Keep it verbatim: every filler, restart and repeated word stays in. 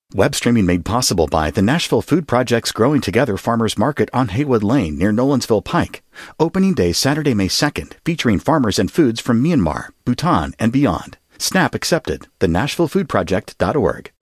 Web streaming made possible by the Nashville Food Project's Growing Together Farmers Market on Haywood Lane near Nolensville Pike. Opening day Saturday, May second, featuring farmers and foods from Myanmar, Bhutan, and beyond. SNAP accepted. the nashville food project dot org.